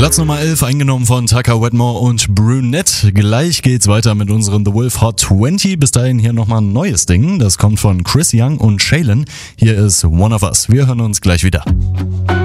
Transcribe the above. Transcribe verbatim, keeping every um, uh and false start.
Platz Nummer elf eingenommen von Tucker Wetmore und Brunette. Gleich geht's weiter mit unserem The Wolf Hot zwanzig. Bis dahin hier nochmal ein neues Ding. Das kommt von Chris Young und Shaylin. Hier ist One of Us. Wir hören uns gleich wieder.